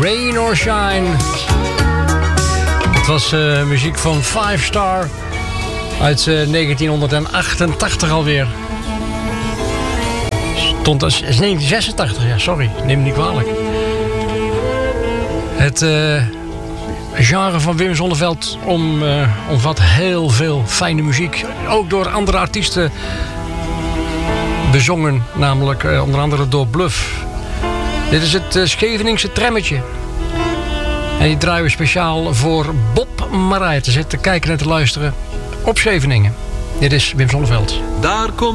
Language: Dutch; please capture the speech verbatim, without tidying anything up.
Rain or Shine. Het was uh, muziek van Five Star uit uh, negentien achtentachtig alweer. Stond als negentien zesentachtig, ja, sorry, neem me niet kwalijk. Het uh, genre van Wim Sonneveld om, uh, omvat heel veel fijne muziek. Ook door andere artiesten bezongen, namelijk uh, onder andere door Bluff. Dit is het uh, Scheveningse trammetje. En die draaien we speciaal voor Bob Marij te zitten kijken en te luisteren op Scheveningen. Dit is Wim Sonneveld. Daar komt